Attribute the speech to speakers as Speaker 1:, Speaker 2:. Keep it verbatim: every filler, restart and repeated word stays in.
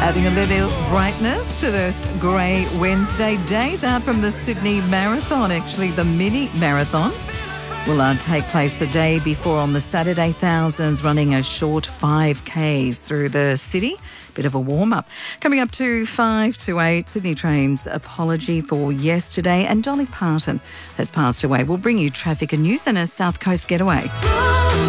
Speaker 1: Adding a little brightness to this grey Wednesday. Days out from the Sydney Marathon, actually the mini marathon, will uh, take place the day before on the Saturday. Thousands running a short five Ks through the city. Bit of a warm-up. Coming up to five to eight, Sydney Trains apology for yesterday, and Dolly Parton has passed away. We'll bring you traffic and news and a South Coast getaway.